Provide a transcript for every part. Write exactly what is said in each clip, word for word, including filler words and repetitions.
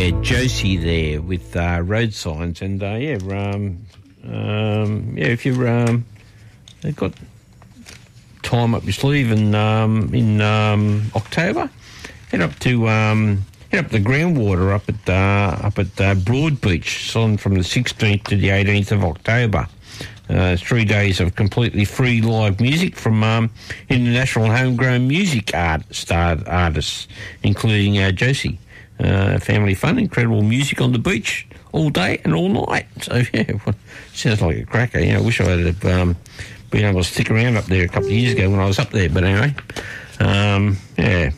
yeah, Josie there with uh, road signs, and uh, yeah, um, um, yeah, if you're, um, they've got time up your sleeve, and um, in um, October, head up to um, head up to the groundwater up at uh, up at uh, Broad Beach, it's on from the sixteenth to the eighteenth of October. Uh, three days of completely free live music from um, international homegrown music art star artists, including uh, Josie. Uh, family fun, incredible music on the beach all day and all night. So, yeah, well, sounds like a cracker. You know, I wish I had um, been able to stick around up there a couple of years ago when I was up there. But anyway, um, yeah.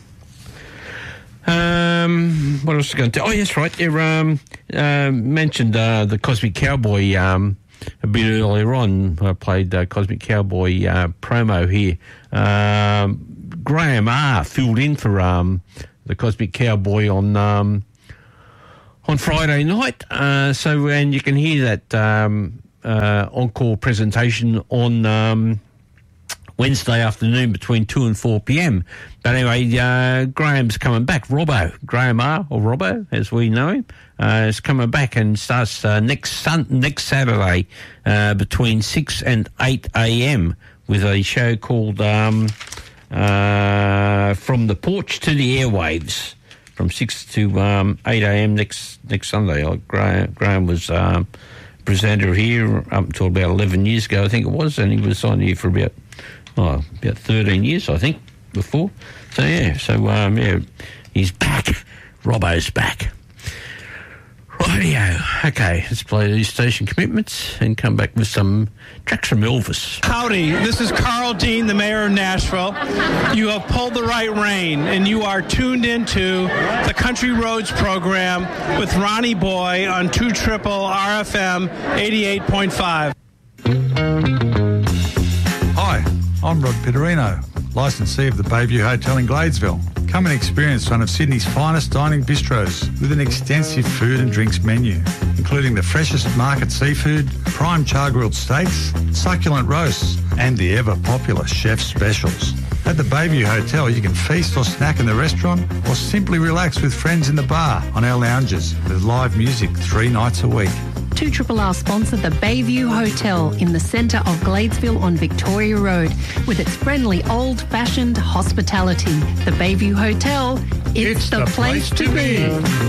Um, what else was I going to tell? Oh, yes, right. You um, uh, mentioned uh, the Cosmic Cowboy um, a bit earlier on. I played uh, Cosmic Cowboy uh, promo here. Um, Graham R. filled in for um, the Cosmic Cowboy on um, on Friday night. Uh, so, and you can hear that um, uh, encore presentation on um, Wednesday afternoon between two and four p.m. But anyway, uh, Graham's coming back. Robbo, Graham R, or Robbo, as we know him, uh, is coming back and starts uh, next sun- next Saturday uh, between six and eight a.m. with a show called um, uh, From the Porch to the Airwaves, from six to um, eight a.m. next next Sunday. Like Graham, Graham was um, presenter here up until about eleven years ago, I think it was, and he was on here for about Oh, about thirteen years, I think, before. So, yeah, so, um, yeah, he's back. Robbo's back. Rightio. Okay, let's play these station commitments and come back with some tracks from Elvis. Howdy, this is Carl Dean, the mayor of Nashville. You have pulled the right rein, and you are tuned into the Country Roads program with Ronnie Boy on two triple R F M eighty-eight point five. Hi, I'm Rod Pitterino, licensee of the Bayview Hotel in Gladesville. Come and experience one of Sydney's finest dining bistros with an extensive food and drinks menu, including the freshest market seafood, prime char-grilled steaks, succulent roasts, and the ever-popular chef's specials. At the Bayview Hotel, you can feast or snack in the restaurant or simply relax with friends in the bar on our lounges with live music three nights a week. two R R sponsor the Bayview Hotel in the centre of Gladesville on Victoria Road with its friendly old-fashioned hospitality. The Bayview Hotel, it's, it's the, the place, place to be.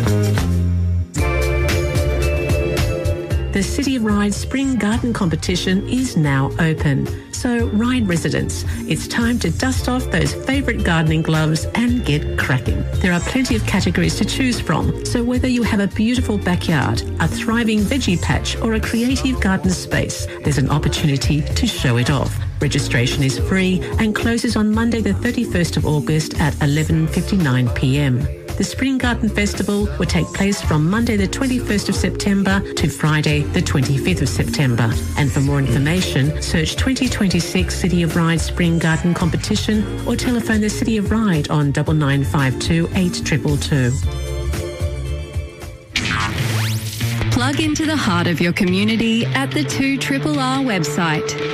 The City of Ryde Spring Garden Competition is now open. So, Ryde residents, it's time to dust off those favourite gardening gloves and get cracking. There are plenty of categories to choose from, so whether you have a beautiful backyard, a thriving veggie patch or a creative garden space, there's an opportunity to show it off. Registration is free and closes on Monday the thirty-first of August at eleven fifty-nine p.m. The Spring Garden Festival will take place from Monday the twenty-first of September to Friday the twenty-fifth of September. And for more information, search twenty twenty-six City of Ryde Spring Garden Competition or telephone the City of Ryde on nine nine five two eight two two two. Plug into the heart of your community at the two R R R website.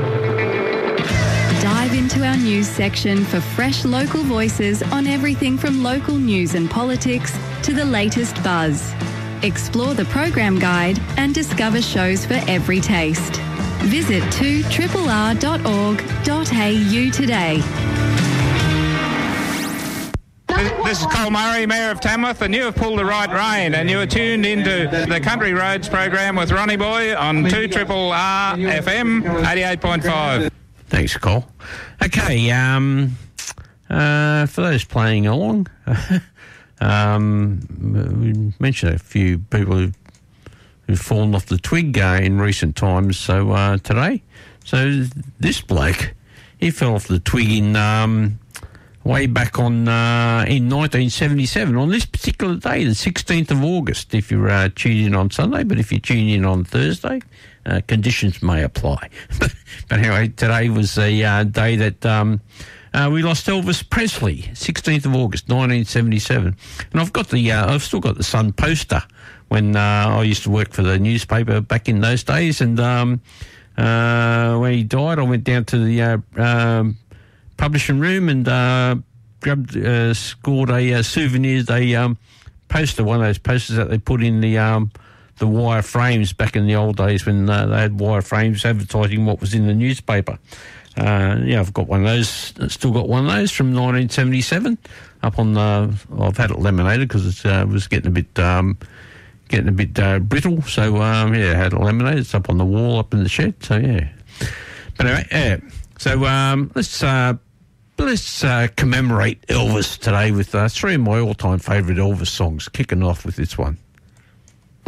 Dive into our news section for fresh local voices on everything from local news and politics to the latest buzz. Explore the program guide and discover shows for every taste. Visit two R R R dot org dot a u today. This is Cole Murray, Mayor of Tamworth, and you have pulled the right rein, and you are tuned into the Country Roads program with Ronnie Boy on two R R R F M eighty-eight point five. Thanks, Cole. Okay, um, uh, for those playing along, um, we mentioned a few people who've, who've fallen off the twig uh, in recent times. So uh, today, so this bloke, he fell off the twig in um, way back on uh, in nineteen seventy-seven on this particular day, the sixteenth of August. If you're uh, tuning in on Sunday, but if you tune in on Thursday, uh, conditions may apply. But anyway, today was the uh, day that um, uh, we lost Elvis Presley, sixteenth of August, nineteen seventy-seven. And I've got the, uh, I've still got the Sun poster when uh, I used to work for the newspaper back in those days. And um, uh, when he died, I went down to the uh, um, publishing room and uh, grabbed, uh, scored a uh, souvenir, a um, poster, one of those posters that they put in the um, the wire frames back in the old days when uh, they had wire frames advertising what was in the newspaper. Uh, yeah, I've got one of those. Still got one of those from nineteen seventy-seven. Up on the, well, I've had it laminated because it uh, was getting a bit um, getting a bit uh, brittle. So um, yeah, I had it laminated. It's up on the wall, up in the shed. So yeah. But anyway, yeah. So um, let's uh, let's uh, commemorate Elvis today with uh, three of my all-time favourite Elvis songs. Kicking off with this one.